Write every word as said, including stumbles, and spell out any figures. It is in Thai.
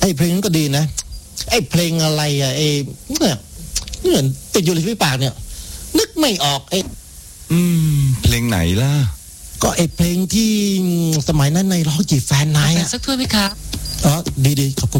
อ้เพลงนั้นก็ดีนะไอ้เพลงอะไรอ่ะไอ้เนี่ยเหมือนติดอยู่ในที่ปากเนี่ยนึกไม่ออกไอ้อืมเพลงไหนล่ะก็ไอ้เพลงที่สมัยนั้นในร้องจีบแฟนนายอ่ะสักถ้วยไหมครับอ๋อดีๆขอบคุณ